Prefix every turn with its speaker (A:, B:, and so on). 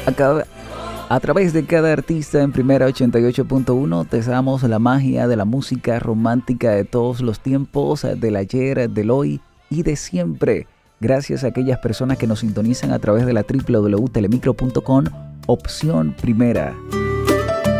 A: A través de cada artista en Primera 88.1 te damos la magia de la música romántica de todos los tiempos, del ayer, del hoy y de siempre. Gracias a aquellas personas que nos sintonizan a través de la www.telemicro.com, opción primera.